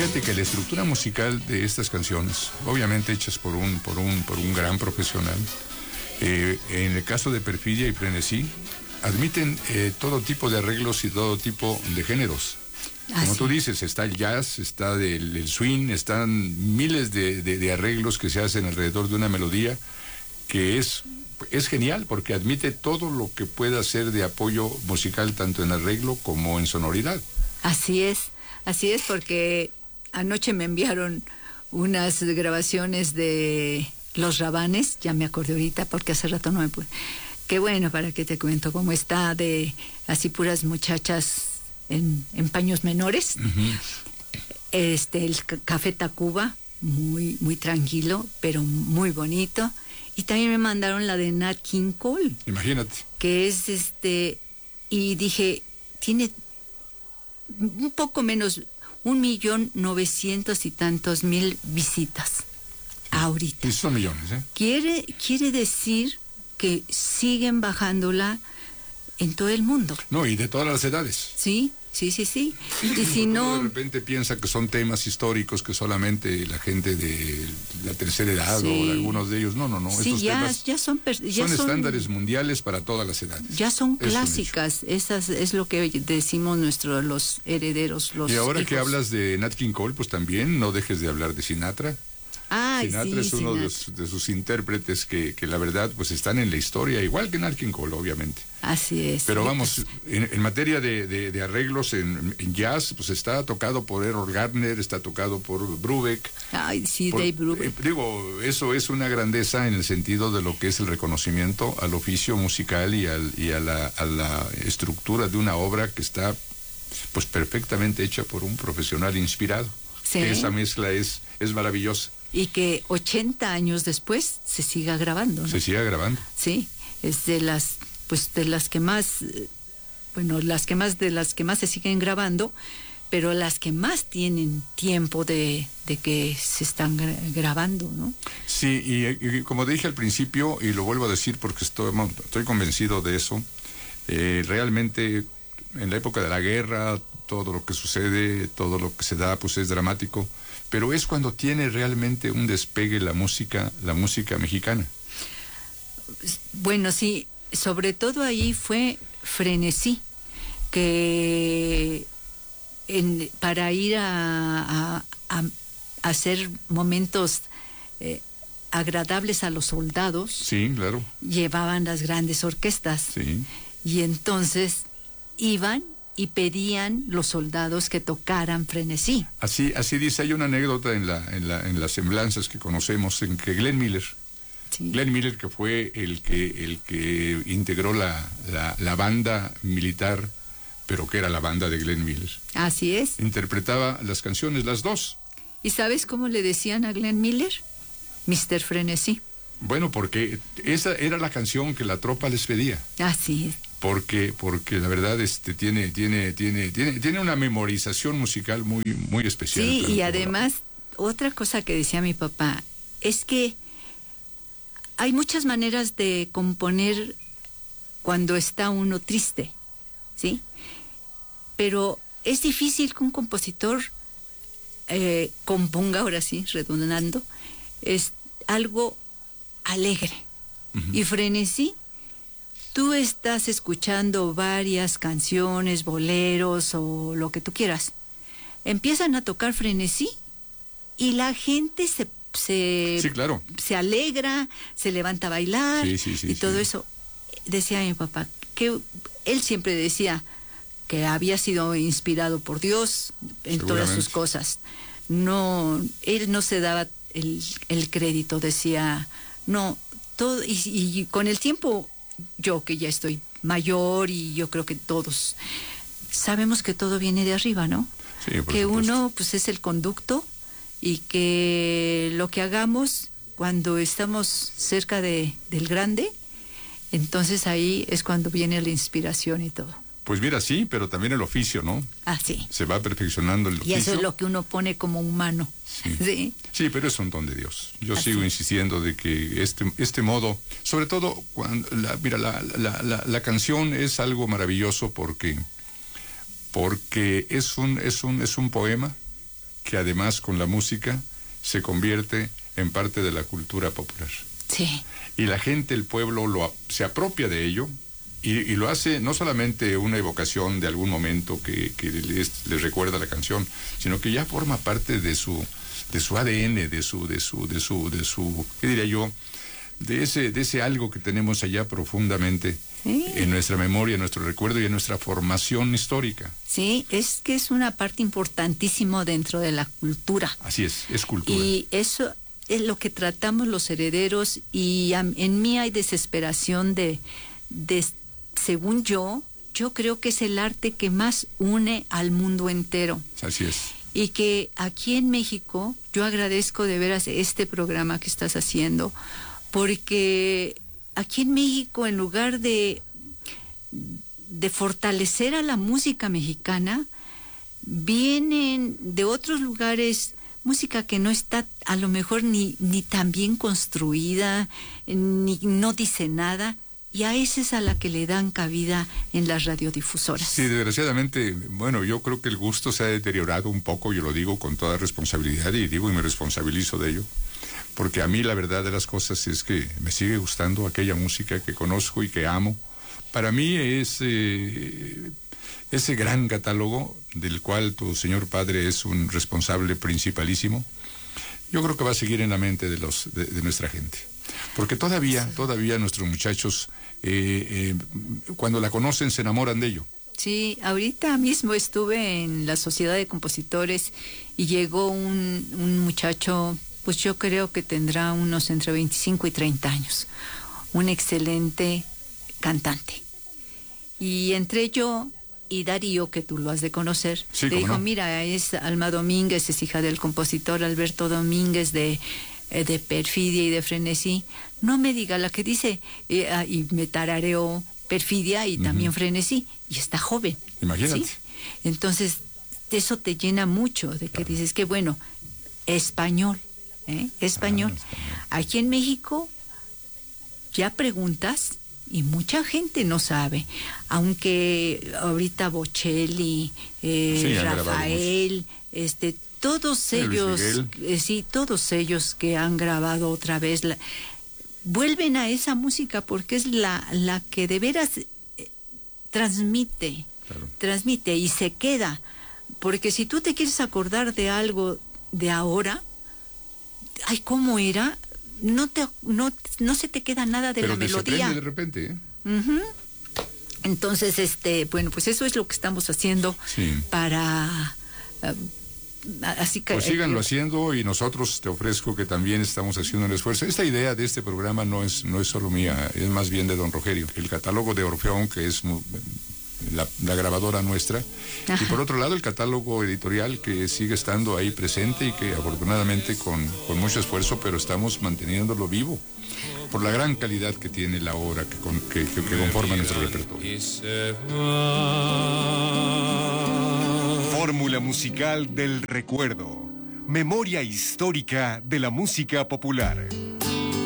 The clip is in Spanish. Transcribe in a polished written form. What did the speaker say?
Fíjate que la estructura musical de estas canciones, obviamente hechas por un gran profesional, en el caso de Perfidia y Frenesí, admiten todo tipo de arreglos y todo tipo de géneros. Como tú dices, está el jazz, está el swing, están miles de arreglos que se hacen alrededor de una melodía que es genial porque admite todo lo que pueda ser de apoyo musical tanto en arreglo como en sonoridad. Así es porque anoche me enviaron unas grabaciones de Los Rabanes, ya me acordé ahorita porque hace rato no me pude. Qué bueno, para que te cuento cómo está de así puras muchachas en paños menores. Uh-huh. El Café Tacuba, muy, muy tranquilo, pero muy bonito. Y también me mandaron la de Nat King Cole. Imagínate. Que es y dije, tiene un poco menos, 1,900,000 y tantos mil visitas ahorita. Y son millones, ¿eh? Quiere decir que siguen bajándola en todo el mundo. No, y de todas las edades. Sí. Y si no, de repente piensa que son temas históricos que solamente la gente de la tercera edad o de algunos de ellos. No. Sí, estos temas son estándares mundiales para todas las edades. Ya son clásicas. Esas es lo que decimos los herederos, los. Y ahora hijos. Que hablas de Nat King Cole, pues también no dejes de hablar de Sinatra. Sinatra es uno de sus intérpretes que la verdad pues están en la historia, igual que Nat King Cole, obviamente. Así es. Pero vamos, en materia de arreglos en jazz, pues está tocado por Errol Garner, está tocado por Brubeck. Dave Brubeck. Eso es una grandeza en el sentido de lo que es el reconocimiento al oficio musical y a la estructura de una obra que está pues perfectamente hecha por un profesional inspirado. Sí. Esa mezcla es maravillosa. Y que 80 años después se siga grabando, ¿no? Se siga grabando. Sí, es de las que más, de las que más se siguen grabando, pero las que más tienen tiempo de que se están grabando, ¿no? Sí, y como dije al principio, y lo vuelvo a decir porque estoy convencido de eso, realmente en la época de la guerra, todo lo que sucede, todo lo que se da, pues es dramático, pero es cuando tiene realmente un despegue la música mexicana. Bueno, sí, sobre todo ahí fue Frenesí, que para ir a hacer momentos agradables a los soldados. Sí, claro. Llevaban las grandes orquestas. Sí. Y entonces iban y pedían los soldados que tocaran Frenesí. Así dice, hay una anécdota en las semblanzas que conocemos en que Glenn Miller, que fue el que integró la banda militar, pero que era la banda de Glenn Miller. Así es. Interpretaba las canciones, las dos. ¿Y sabes cómo le decían a Glenn Miller? Mr. Frenesí. Bueno, porque esa era la canción que la tropa les pedía. Así es. Porque la verdad tiene una memorización musical muy, muy especial. Sí, y además, otra cosa que decía mi papá, es que hay muchas maneras de componer cuando está uno triste, ¿sí? Pero es difícil que un compositor componga, ahora sí, redundando, es algo alegre. Uh-huh. Y Frenesí, tú estás escuchando varias canciones, boleros o lo que tú quieras. Empiezan a tocar Frenesí y la gente sí, claro, se alegra, se levanta a bailar y todo eso. Decía mi papá que él siempre decía que había sido inspirado por Dios en todas sus cosas. No, él no se daba el crédito, decía, no, todo, y con el tiempo, yo que ya estoy mayor y yo creo que todos sabemos que todo viene de arriba, ¿no? Sí, por que supuesto. Uno pues es el conducto y que lo que hagamos cuando estamos cerca del grande, entonces ahí es cuando viene la inspiración y todo. Pues mira, sí, pero también el oficio, ¿no? Ah, sí. Se va perfeccionando el oficio. Y eso es lo que uno pone como humano. Sí, sí, pero es un don de Dios. Yo sigo insistiendo de que este modo, sobre todo cuando la canción es algo maravilloso porque es un poema que además con la música se convierte en parte de la cultura popular. Sí. Y la gente, el pueblo, se apropia de ello y lo hace no solamente una evocación de algún momento que les recuerda la canción, sino que ya forma parte de su ADN, de su, ¿qué diría yo? De ese algo que tenemos allá profundamente en nuestra memoria, en nuestro recuerdo y en nuestra formación histórica. Sí, es que es una parte importantísima dentro de la cultura. Así es cultura. Y eso es lo que tratamos los herederos, y en mí hay desesperación de según yo creo que es el arte que más une al mundo entero. Así es. Y que aquí en México, yo agradezco de veras este programa que estás haciendo, porque aquí en México, en lugar de fortalecer a la música mexicana, vienen de otros lugares música que no está a lo mejor ni tan bien construida, ni no dice nada, y a esa es a la que le dan cabida en las radiodifusoras. Sí, desgraciadamente, bueno, yo creo que el gusto se ha deteriorado un poco, yo lo digo con toda responsabilidad y me responsabilizo de ello, porque a mí la verdad de las cosas es que me sigue gustando aquella música que conozco y que amo. Para mí es ese gran catálogo del cual tu señor padre es un responsable principalísimo, yo creo que va a seguir en la mente de nuestra gente. Porque todavía nuestros muchachos, cuando la conocen, se enamoran de ello. Sí, ahorita mismo estuve en la Sociedad de Compositores y llegó un muchacho, pues yo creo que tendrá unos entre 25 y 30 años, un excelente cantante. Y entre yo y Darío, que tú lo has de conocer, sí, le dijo, no. Mira, es Alma Domínguez, es hija del compositor Alberto Domínguez de Perfidia y de Frenesí. No me diga la que dice, y me tarareó Perfidia y también Frenesí, y está joven. Imagínate. ¿Sí? Entonces, eso te llena mucho, de que dices que bueno, español. Español. Aquí en México ya preguntas y mucha gente no sabe, aunque ahorita Bocelli, Rafael, todos ellos, todos ellos que han grabado otra vez, vuelven a esa música porque es la que de veras transmite y se queda, porque si tú te quieres acordar de algo de ahora, ay, ¿cómo era? No se te queda nada de la melodía. Pero de repente, ¿eh? Uh-huh. Entonces, bueno, pues eso es lo que estamos haciendo para... así que, pues síganlo haciendo, y nosotros te ofrezco que también estamos haciendo un esfuerzo. Esta idea de este programa no es solo mía, es más bien de don Rogerio. El catálogo de Orfeón, que es la grabadora nuestra. Ajá. Y por otro lado el catálogo editorial, que sigue estando ahí presente y que afortunadamente con mucho esfuerzo, pero estamos manteniéndolo vivo por la gran calidad que tiene la obra que conforma nuestro repertorio. Fórmula musical del recuerdo. Memoria histórica de la música popular.